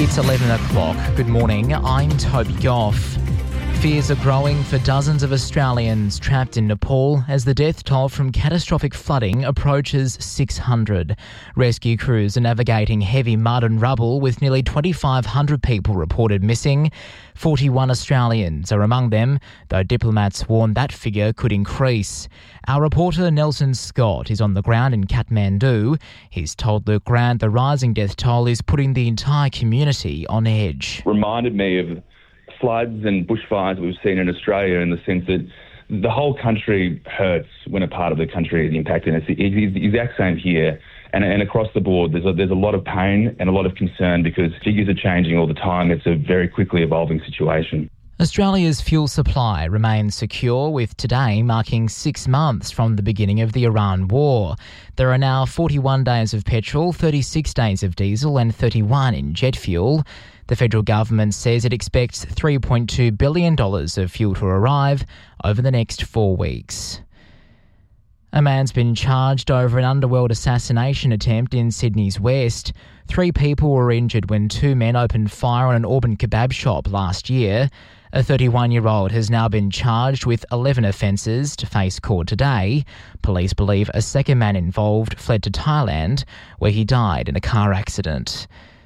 It's 11 o'clock. Good morning, I'm Toby Goff. Fears are growing for dozens of Australians trapped in Nepal as the death toll from catastrophic flooding approaches 600. Rescue crews are navigating heavy mud and rubble with nearly 2,500 people reported missing. 41 Australians are among them, though diplomats warn that figure could increase. Our reporter Nelson Scott is on the ground in Kathmandu. He's told Luke Grant the rising death toll is putting the entire community on edge. Reminded me of floods and bushfires we've seen in Australia, in the sense that the whole country hurts when a part of the country is impacted. It's the exact same here, and across the board there's a lot of pain and a lot of concern because figures are changing all the time. It's a very quickly evolving situation. Australia's fuel supply remains secure, with today marking 6 months from the beginning of the Iran war. There are now 41 days of petrol, 36 days of diesel and 31 in jet fuel. The federal government says it expects $3.2 billion of fuel to arrive over the next 4 weeks. A man's been charged over an underworld assassination attempt in Sydney's west. 3 people were injured when 2 men opened fire on an Auburn kebab shop last year. A 31-year-old has now been charged with 11 offences to face court today. Police believe a second man involved fled to Thailand, where he died in a car accident.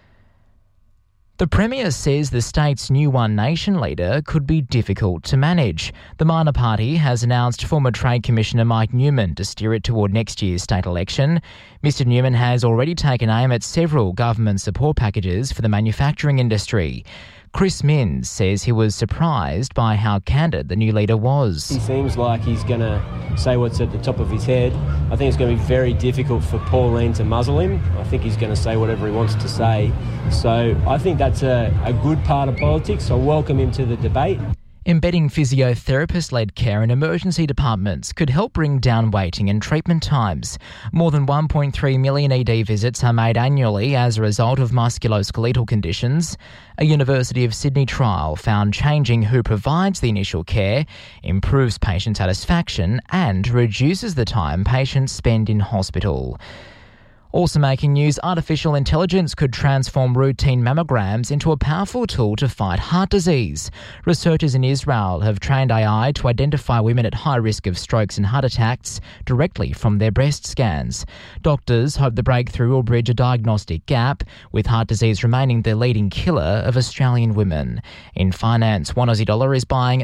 The Premier says the state's new One Nation leader could be difficult to manage. The minor party has announced former Trade Commissioner Mike Newman to steer it toward next year's state election. Mr Newman has already taken aim at several government support packages for the manufacturing industry. Chris Minns says he was surprised by how candid the new leader was. He seems like he's going to say what's at the top of his head. I think it's going to be very difficult for Pauline to muzzle him. I think he's going to say whatever he wants to say. So I think that's a good part of politics. I welcome him to the debate. Embedding physiotherapist-led care in emergency departments could help bring down waiting and treatment times. More than 1.3 million ED visits are made annually as a result of musculoskeletal conditions. A University of Sydney trial found changing who provides the initial care improves patient satisfaction and reduces the time patients spend in hospital. Also making news, artificial intelligence could transform routine mammograms into a powerful tool to fight heart disease. Researchers in Israel have trained AI to identify women at high risk of strokes and heart attacks directly from their breast scans. Doctors hope the breakthrough will bridge a diagnostic gap, with heart disease remaining the leading killer of Australian women. In finance, one Aussie dollar is buying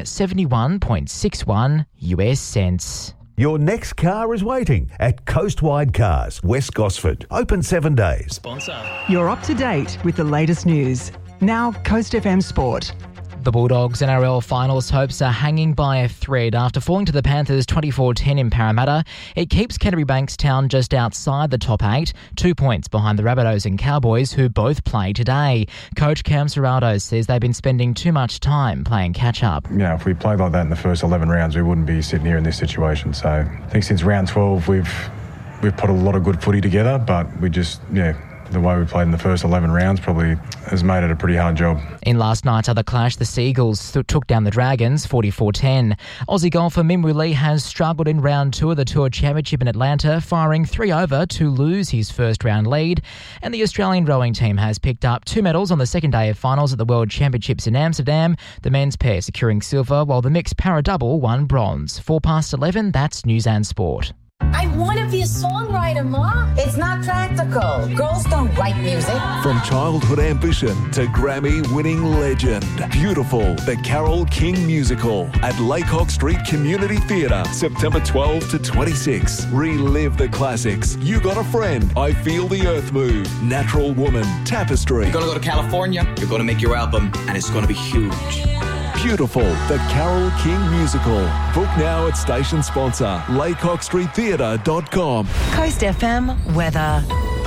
71.61 US cents. Your next car is waiting at Coastwide Cars, West Gosford. Open 7 days. Sponsor. You're up to date with the latest news. Now, Coast FM Sport. The Bulldogs' NRL finals hopes are hanging by a thread after falling to the Panthers 24-10 in Parramatta. It keeps Canterbury Bankstown just outside the top 8, 2 points behind the Rabbitohs and Cowboys, who both play today. Coach Cam Serrato says they've been spending too much time playing catch-up. Yeah, if we played like that in the first 11 rounds, we wouldn't be sitting here in this situation. So I think since round 12, we've put a lot of good footy together, but we just, the way we played in the first 11 rounds probably has made it a pretty hard job. In last night's other clash, the Seagulls took down the Dragons 44-10. Aussie golfer Minwoo Lee has struggled in round 2 of the Tour Championship in Atlanta, firing 3 over to lose his first round lead. And the Australian rowing team has picked up 2 medals on the second day of finals at the World Championships in Amsterdam, the men's pair securing silver while the mixed para-double won bronze. 11:04, that's News and Sport. I want to be a songwriter, Ma. It's not practical. Girls don't write music. From childhood ambition to Grammy-winning legend. Beautiful, the Carole King musical at Laycock Street Community Theatre, September 12 to 26. Relive the classics. You Got a Friend, I Feel the Earth Move, Natural Woman, Tapestry. You're going to go to California, you're going to make your album, and it's going to be huge. Beautiful, the Carole King musical. Book now at station sponsor, laycockstreettheatre.com. Coast FM weather.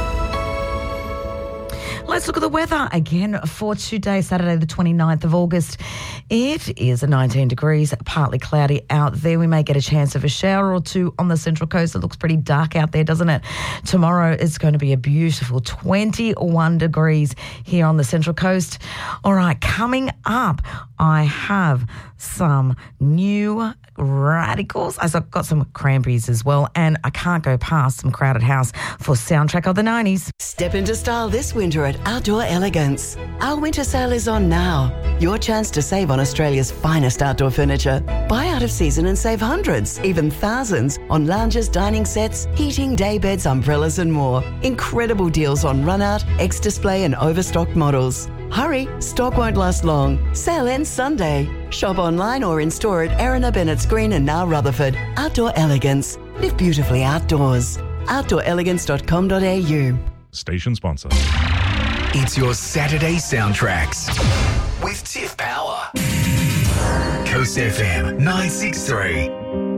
Let's look at the weather again for today, Saturday the 29th of August. It is 19 degrees, partly cloudy out there. We may get a chance of a shower or two on the Central Coast. It looks pretty dark out there, doesn't it? Tomorrow it's going to be a beautiful 21 degrees here on the Central Coast. All right, coming up, I have some new Radicals. I've got some Cranberries as well, and I can't go past some Crowded House for Soundtrack of the 90s. Step into style this winter at Outdoor Elegance. Our winter sale is on now. Your chance to save on Australia's finest outdoor furniture. Buy out of season and save hundreds, even thousands, on lounges, dining sets, heating, day beds, umbrellas and more. Incredible deals on run-out, X-display and overstocked models. Hurry, stock won't last long. Sale ends Sunday. Shop online or in-store at Erina, Bennett's Green and now Rutherford. Outdoor Elegance. Live beautifully outdoors. OutdoorElegance.com.au. Station sponsor. It's your Saturday Soundtracks with Tiff Power. Coast FM 963.